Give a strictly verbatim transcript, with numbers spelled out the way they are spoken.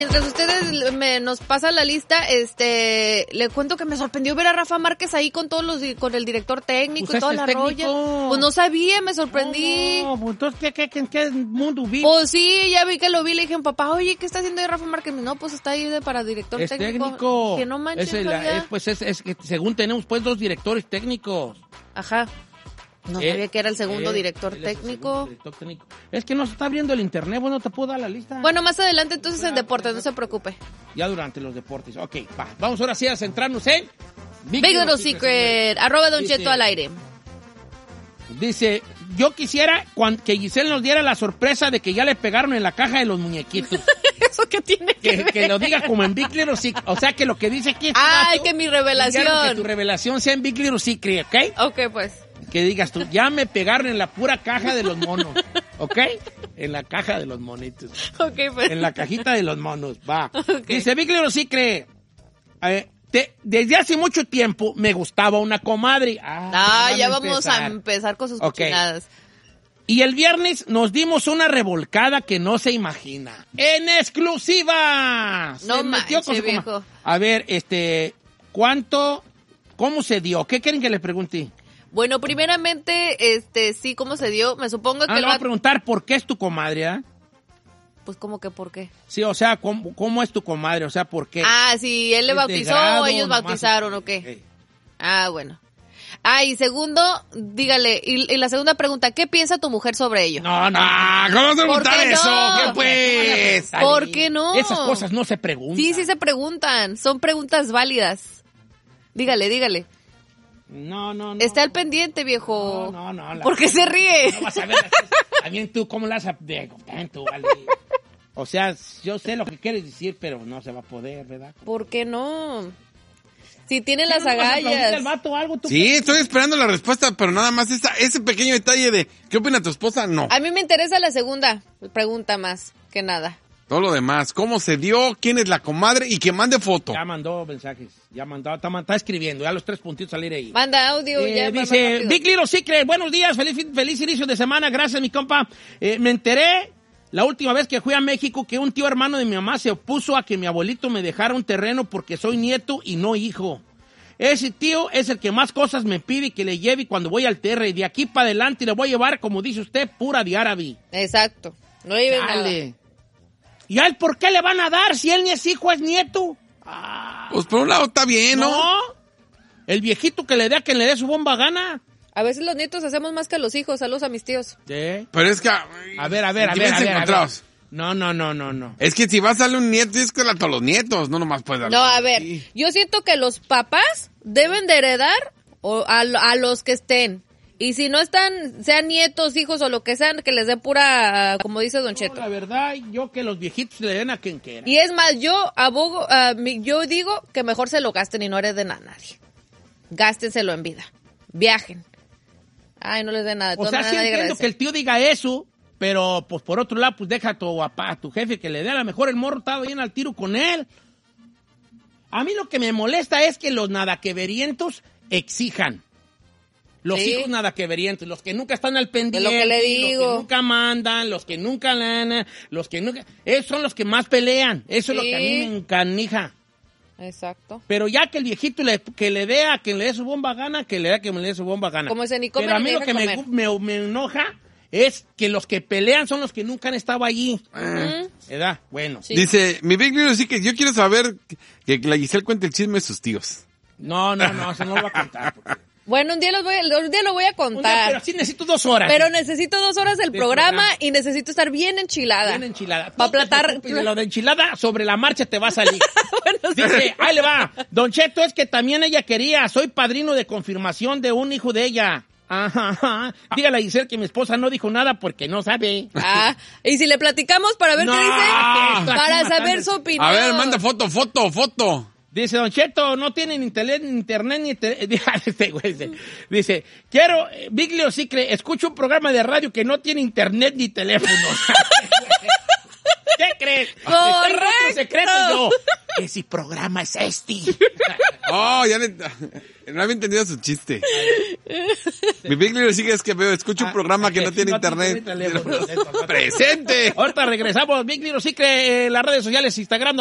Mientras ustedes me, nos pasan la lista, este, le cuento que me sorprendió ver a Rafa Márquez ahí con todos los, con el director técnico pues y toda la rolla. Pues no sabía, me sorprendí. No, pues entonces, ¿qué, qué, qué, ¿en qué mundo vive? Pues sí, ya vi que lo vi, le dije a mi papá, oye, ¿qué está haciendo ahí Rafa Márquez? No, pues está ahí de para director es técnico. técnico. Que no manches, es, el, es, pues es, es que según tenemos pues dos directores técnicos. Ajá. No eh, sabía que era el segundo eh, director el técnico. segundo director técnico. Es que no se está abriendo el internet, bueno, te puedo dar la lista. Bueno, más adelante entonces en deportes, no se preocupe. Ya durante los deportes. Ok, va. Vamos ahora sí a centrarnos en Big, Big Little Secret. Secret. Arroba Don Cheto al aire. Dice, yo quisiera que Giselle nos diera la sorpresa de que ya le pegaron en la caja de los muñequitos. ¿Eso qué tiene que, que ver? Que lo diga como en Big Little Secret. O sea, que lo que dice aquí es... Ay, que mi revelación. Que tu revelación sea en Big Little Secret, ¿ok? Ok, pues. Que digas tú, ya me pegaron en la pura caja de los monos, ¿ok? En la caja de los monitos. Ok, pues. En la cajita de los monos, va. Okay. Dice, Big Little Secret, eh, te, desde hace mucho tiempo me gustaba una comadre. Ah, ah ya vamos a empezar con sus okay. cochinadas. Y el viernes nos dimos una revolcada que no se imagina. ¡En exclusiva! No se metió manche, con su viejo. coma. A ver, este, ¿cuánto, cómo se dio? ¿Qué quieren que le pregunte? Bueno, primeramente, este, sí, ¿cómo se dio? Me supongo que... Ah, le voy a preguntar por qué es tu comadre, ¿eh? Pues, ¿cómo que por qué? Sí, o sea, ¿cómo, cómo es tu comadre? O sea, ¿por qué? Ah, sí, él le bautizó grado, o ellos bautizaron, ¿o qué? Okay. Ah, bueno. Ah, y segundo, dígale, y, y la segunda pregunta, ¿qué piensa tu mujer sobre ello? No, no, ¿cómo vas a preguntar eso? No? ¿Qué pues? ¿Por qué no? Esas cosas no se preguntan. Sí, sí se preguntan, son preguntas válidas. Dígale, dígale. No, no, no. Está al pendiente, viejo. No, no, no. ¿Por qué se ríe? No vas a ver. También tú, ¿cómo las has de tú, vale? O sea, yo sé lo que quieres decir, pero no se va a poder, ¿verdad? ¿Por qué no? Si tiene las ¿No agallas. Al vato, algo, ¿tú sí, estoy esperando la respuesta, pero nada más esa, ese pequeño detalle de ¿qué opina tu esposa? No. A mí me interesa la segunda pregunta más que nada. Todo lo demás, ¿cómo se dio? ¿Quién es la comadre? Y que mande foto. Ya mandó mensajes, ya mandó, está, está escribiendo, ya los tres puntitos salir ahí. Manda audio, eh, ya. Dice, Big Little Secret, buenos días, feliz, feliz inicio de semana, gracias mi compa. Eh, me enteré la última vez que fui a México que un tío hermano de mi mamá se opuso a que mi abuelito me dejara un terreno porque soy nieto y no hijo. Ese tío es el que más cosas me pide que le lleve cuando voy al terre y de aquí para adelante le voy a llevar, como dice usted, pura de árabe. Exacto, no le lleven nada. ¿Y a él por qué le van a dar si él ni es hijo, es nieto? Ah. Pues por un lado está bien, ¿no? No, el viejito que le dé a quien le dé su bomba gana. A veces los nietos hacemos más que los hijos, saludos a mis tíos. Sí. Pero es que... A ver, a ver, a ver, a ver, a ver. No, no, no, no, no. Es que si vas a darle un nieto, tienes que darle a todos los nietos, no nomás puedes darle. No, a ver, sí. Yo siento que los papás deben de heredar o a, a los que estén. Y si no están, sean nietos, hijos o lo que sean, que les den pura, como dice Don Cheto. No, la verdad, yo que los viejitos le den a quien quiera. Y es más, yo abogo, uh, yo digo que mejor se lo gasten y no hereden a nadie. Gástenselo en vida. Viajen. Ay, no les den nada. O sea, sí entiendo que el tío diga eso, pero pues por otro lado, pues deja a tu, a, a tu jefe que le dé, a lo mejor el morro está bien al tiro con él. A mí lo que me molesta es que los nadaqueverientos exijan. Los sí. hijos nadaqueverientos, los que nunca están al pendiente, de lo que le digo. Los que nunca mandan, los que nunca lana, los que nunca... Esos son los que más pelean. Eso sí. Es lo que a mí me encanija. Exacto. Pero ya que el viejito le, que le dé a quien le dé su bomba gana, que le dé a quien le dé su bomba gana. Como ese ni comer, Pero a mí lo que me, me, me enoja es que los que pelean son los que nunca han estado allí. Uh-huh. ¿Verdad? Bueno. Sí. Dice, mi Big Little sí que yo quiero saber que, que la Giselle cuente el chisme de sus tíos. No, no, no, eso no lo voy a contar. Porque... Bueno, un día, los voy a, un día lo voy a contar. Día, pero sí necesito dos horas. Pero necesito dos horas del programa, programa y necesito estar bien enchilada. Bien enchilada. Para platar. Lo de enchilada sobre la marcha te va a salir. Bueno, sí. Dice, ahí le va. Don Cheto, es que también ella quería. Soy padrino de confirmación de un hijo de ella. Ajá, ajá. Dígale a Giselle que mi esposa no dijo nada porque no sabe. Ah, y si le platicamos para ver no, qué dice. Para saber su opinión. A ver, manda foto, foto, foto. Dice, Don Cheto, no tienen internet, internet ni... Te... Dice, dice, quiero, Big Little Secret, escucho un programa de radio que no tiene internet ni teléfono. ¿Qué crees? ¡Correcto! Secreto yo. Ese programa es este. Oh, ya le... no había entendido su chiste. Mi Big Little Secret es que veo, escucho un programa que no tiene internet. Teléfono. ¡Presente! Ahorita regresamos, Big Little Secret, eh, las redes sociales, Instagram.